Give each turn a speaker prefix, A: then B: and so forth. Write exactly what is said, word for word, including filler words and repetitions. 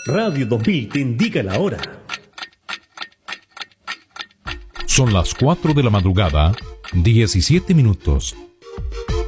A: Radio dos mil te indica la hora.
B: Son las cuatro de la madrugada, diecisiete minutos.